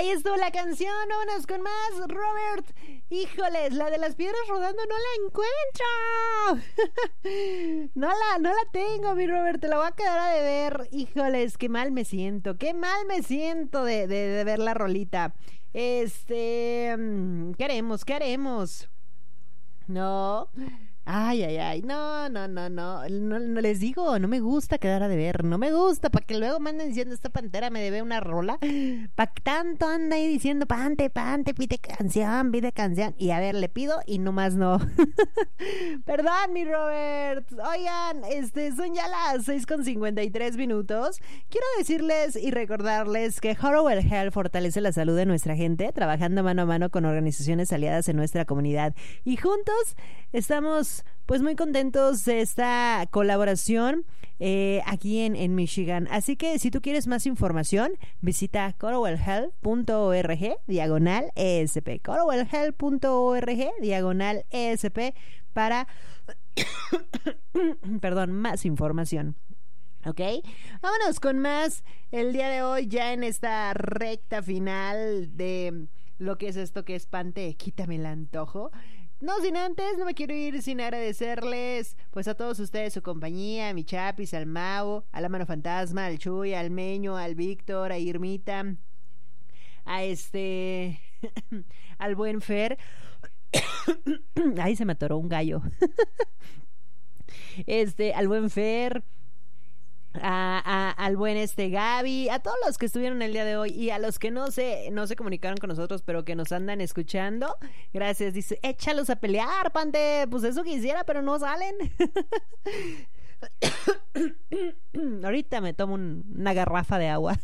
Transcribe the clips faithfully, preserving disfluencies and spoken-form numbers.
Ahí estuvo la canción, vámonos con más. Robert, híjoles, la de las piedras rodando no la encuentro. No la, no la tengo, mi Robert, te la voy a quedar a deber. Híjoles, qué mal me siento, qué mal me siento de, de, de ver la rolita. Este, ¿qué haremos? ¿Qué haremos? No. Ay, ay, ay, no, no, no, no, no, no les digo, no me gusta quedar a deber, no me gusta, para que luego me anden diciendo esta pantera me debe una rola, para que tanto anda ahí diciendo, pante, pante, pide canción, pide canción, y a ver, le pido y nomás no. Perdón, mi Robert. Oigan, este, son ya las seis con cincuenta y tres minutos, quiero decirles y recordarles que Horowell Health fortalece la salud de nuestra gente, trabajando mano a mano con organizaciones aliadas en nuestra comunidad, y juntos estamos pues muy contentos de esta colaboración eh, aquí en, en Michigan. Así que si tú quieres más información, visita corowell health punto org diagonal E S P, corowell health punto org diagonal E S P para perdón, más información. Ok, vámonos con más el día de hoy, ya en esta recta final de lo que es esto que es Pante, quítame el antojo. No sin antes, no me quiero ir sin agradecerles pues a todos ustedes su compañía, a mi Chapis, al Mau, a la Mano Fantasma, al Chuy, al Meño, al Víctor, a Irmita, a este, al buen Fer. Ay, se me atoró un gallo. Este, al buen Fer. A, a, al buen este Gaby, a todos los que estuvieron el día de hoy y a los que no se, no se comunicaron con nosotros pero que nos andan escuchando, gracias. Dice, échalos a pelear, Pante, pues eso quisiera pero no salen. Ahorita me tomo un, una garrafa de agua.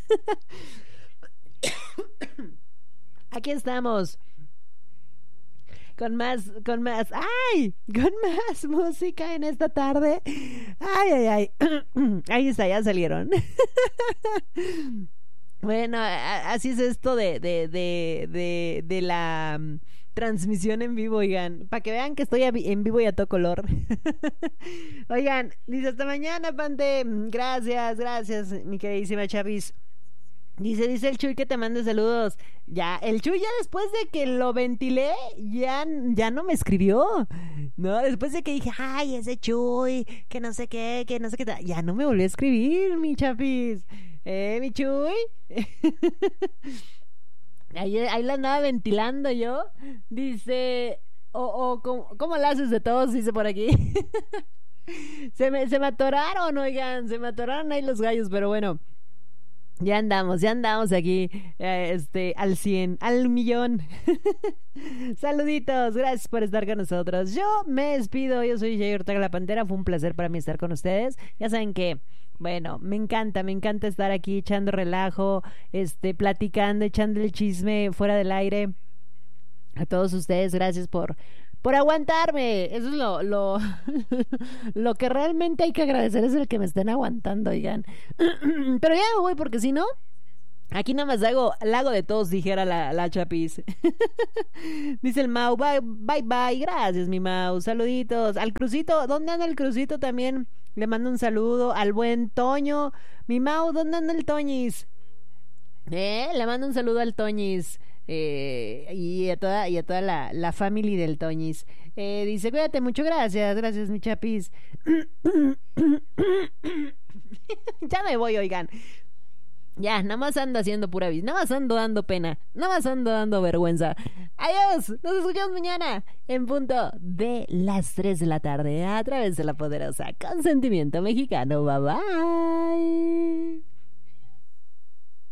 Aquí estamos con más, con más, ¡ay! Con más música en esta tarde. ¡Ay, ay, ay! Ahí está, ya salieron. Bueno, así es esto de, de, de, de, de la um, transmisión en vivo, oigan, para que vean que estoy en vivo y a todo color. Oigan, dice hasta mañana, Pante. Gracias, gracias, mi queridísima Chavis. Dice, dice el Chuy que te mande saludos. Ya, el Chuy ya después de que lo ventilé, ya, ya no me escribió. No, después de que dije, ay, ese Chuy, que no sé qué, que no sé qué, ya no me volvió a escribir, mi Chapis. Eh, mi Chuy. ahí, ahí la andaba ventilando yo. Dice, o, o, ¿cómo, ¿cómo la haces de todos? Dice por aquí. se, me, se me atoraron, oigan, se me atoraron ahí los gallos, pero bueno. Ya andamos, ya andamos aquí, eh, este, al cien, al millón. Saluditos, gracias por estar con nosotros. Yo me despido, yo soy Jay Ortega la Pantera, fue un placer para mí estar con ustedes. Ya saben que, bueno, me encanta, me encanta estar aquí echando relajo, este, platicando, echando el chisme fuera del aire. A todos ustedes, gracias por... por aguantarme. Eso es lo, lo, lo que realmente hay que agradecer, es el que me estén aguantando, oigan. Pero ya me voy porque si no, aquí nada más hago, lago de todos, dijera la, la Chapis. Dice el Mau, bye, bye, bye. Gracias, mi Mau. Saluditos. Al Crucito, ¿dónde anda el Crucito? También le mando un saludo. Al buen Toño. Mi Mau, ¿dónde anda el Toñis? Eh, le mando un saludo al Toñis. Eh, y a toda y a toda la, la family del Toñis. Eh, dice, cuídate mucho, gracias, gracias, mi Chapis. Ya me voy, oigan. Ya, nada más ando haciendo pura vis, nada más ando dando pena, nada más ando dando vergüenza. Adiós, nos escuchamos mañana en punto de las tres de la tarde a través de la poderosa Consentimiento Mexicano. Bye bye.